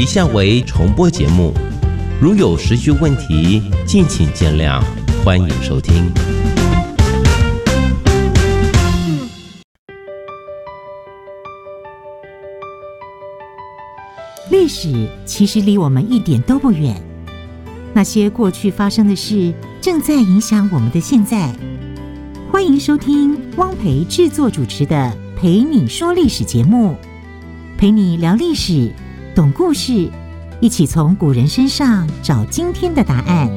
下为重播节目，如有时序问题，敬请见谅，欢迎收听。 历史其实离我们一点都不远，那些过去发生的事正在影响我们的现在。欢迎收听汪培制作主持的《陪你说历史》节目，陪你聊历史，懂故事，一起从古人身上找今天的答案。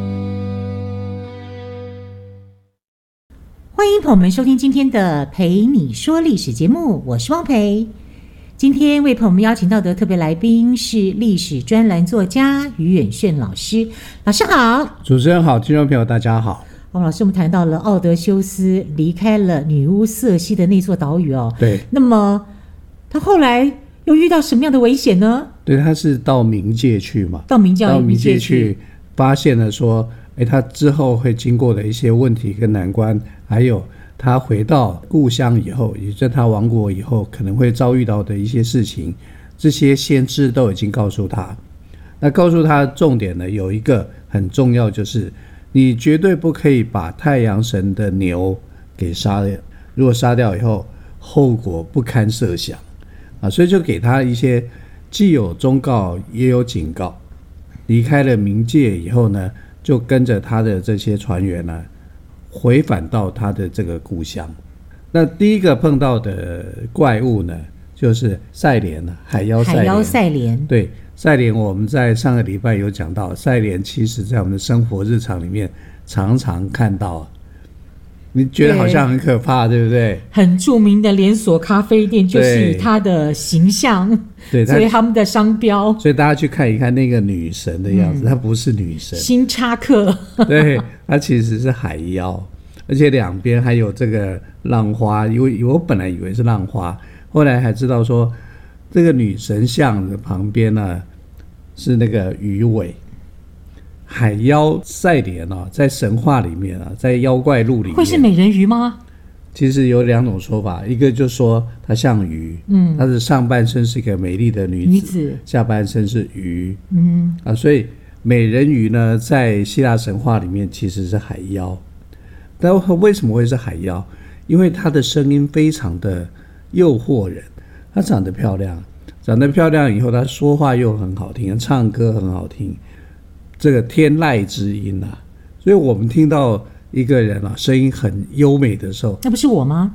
欢迎朋友们收听今天的《陪你说历史》节目，我是汪培。今天为朋友们邀请到的特别来宾是历史专栏作家于远炫老师。老师好。 主持人好，听众朋友大家好。 老师，我们谈到了奥德修斯离开了女巫瑟西的那座岛屿哦。 对。 那么他后来又遇到什么样的危险呢？ 对，他是到冥界去嘛。 到冥界去， 发现了说，他之后会经过的一些问题跟难关，还有他回到故乡以后，也在他亡国以后可能会遭遇到的一些事情，这些先知都已经告诉他。那告诉他的重点呢，有一个很重要，就是你绝对不可以把太阳神的牛给杀掉，如果杀掉以后，后果不堪设想所以就给他一些既有忠告也有警告。离开了冥界以后呢，就跟着他的这些船员呢，回返到他的这个故乡。那第一个碰到的怪物呢，就是赛莲，海妖赛莲。对，赛莲我们在上个礼拜有讲到，赛莲其实在我们的生活日常里面常常看到，你觉得好像很可怕， 对不对？ 很著名的连锁咖啡店就是以它的形象，对，所以他们的商标， 所以大家去看一看那个女神的样子，她不是女神， 新插客对，她其实是海妖，而且两边还有这个浪花，因为我本来以为是浪花，后来还知道说这个女神像的旁边呢是那个鱼尾。海妖赛莲在神话里面在妖怪录里面， 会是美人鱼吗？ 其实有两种说法，一个就说它像鱼，它的上半身是一个美丽的女子，下半身是鱼，所以美人鱼呢，在希腊神话里面其实是海妖。但为什么会是海妖？因为她的声音非常的诱惑人，她长得漂亮以后，她说话又很好听，唱歌很好听。这个天籁之音所以我们听到一个人声音很优美的时候， 那不是我吗？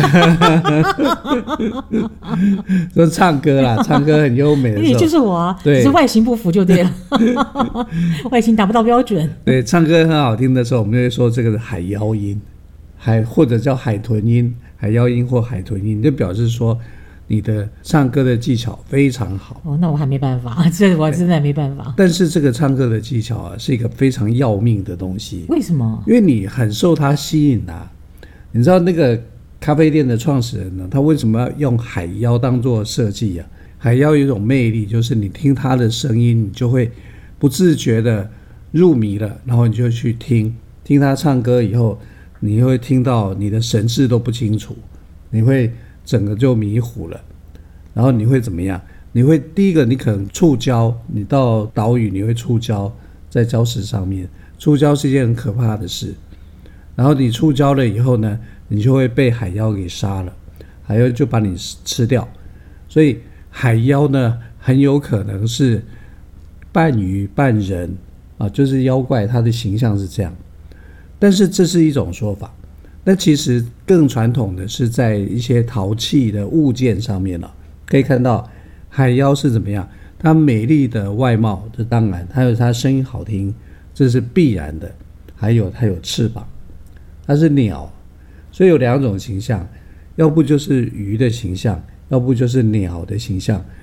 说唱歌很优美的时候， 也就是我只是外形不符就对了外形达不到标准。 对，唱歌很好听的时候，我们就会说这个是海妖音，或者叫海豚音，海妖音或海豚音，就表示说你的唱歌的技巧非常好。 那我还没办法，这我真的没办法。 但是这个唱歌的技巧是一个非常要命的东西。 为什么？ 因为你很受它吸引你知道那个咖啡店的创始人呢，他为什么要用海妖当做设计海妖有一种魅力，就是你听他的声音，你就会不自觉的入迷了，然后你就去听他唱歌以后，你会听到你的神志都不清楚，你会整个就迷糊了，然后你会怎么样？你会第一个，你可能触礁，你到岛屿你会触礁，在礁石上面，触礁是一件很可怕的事。然后你触礁了以后呢，你就会被海妖给杀了，海妖就把你吃掉。所以海妖呢，很有可能是半鱼半人就是妖怪，它的形象是这样。但是这是一种说法。那其实更传统的是在一些陶器的物件上面可以看到海妖是怎么样，它美丽的外貌，这当然还有它声音好听，这是必然的，还有它有翅膀，它是鸟，所以有两种形象，要不就是鱼的形象，要不就是鸟的形象，